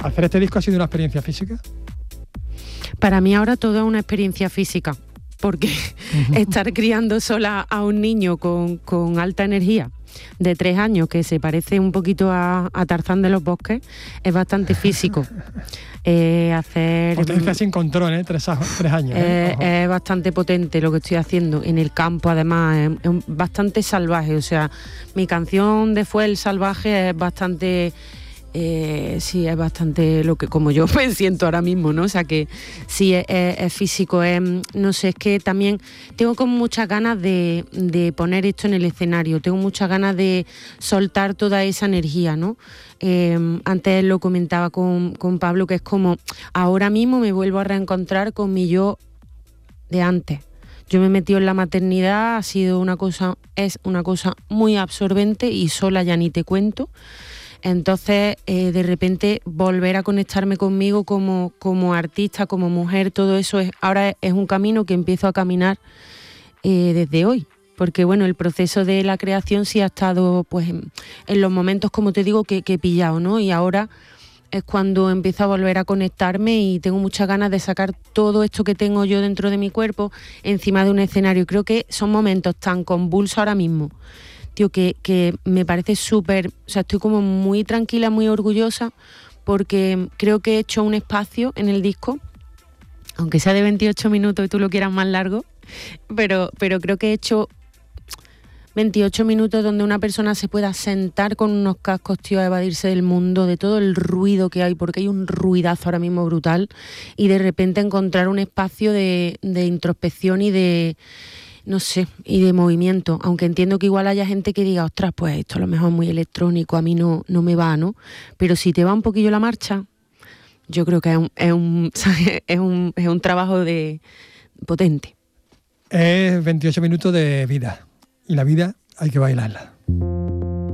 ¿Hacer este disco ha sido una experiencia física? Para mí ahora todo es una experiencia física, porque estar criando sola a un niño con alta energía de 3 años, que se parece un poquito a Tarzán de los bosques, es bastante físico. Potencia sin control, 3 años. Es bastante potente lo que estoy haciendo en el campo, además es bastante salvaje. O sea, mi canción de Fue el Salvaje es bastante... sí, es bastante lo que como yo me siento ahora mismo, ¿no? O sea que sí, es físico, no sé, es que también tengo como muchas ganas de poner esto en el escenario, tengo muchas ganas de soltar toda esa energía, ¿no? Antes lo comentaba con Pablo, que es como ahora mismo me vuelvo a reencontrar con mi yo de antes. Yo me he metido en la maternidad, es una cosa muy absorbente y sola ya ni te cuento. Entonces, de repente, volver a conectarme conmigo como artista, como mujer, todo eso ahora es un camino que empiezo a caminar desde hoy. Porque, bueno, el proceso de la creación sí ha estado pues en los momentos, como te digo, que he pillado, ¿no? Y ahora es cuando empiezo a volver a conectarme y tengo muchas ganas de sacar todo esto que tengo yo dentro de mi cuerpo encima de un escenario. Creo que son momentos tan convulsos ahora mismo, tío, que me parece súper... O sea, estoy como muy tranquila, muy orgullosa, porque creo que he hecho un espacio en el disco, aunque sea de 28 minutos y tú lo quieras más largo, pero creo que he hecho 28 minutos donde una persona se pueda sentar con unos cascos, tío, a evadirse del mundo, de todo el ruido que hay, porque hay un ruidazo ahora mismo brutal, y de repente encontrar un espacio de introspección y de... no sé, y de movimiento, aunque entiendo que igual haya gente que diga, ostras, pues esto a lo mejor es muy electrónico, a mí no me va, ¿no? Pero si te va un poquillo la marcha, yo creo que es un trabajo potente. Es 28 minutos de vida, y la vida hay que bailarla.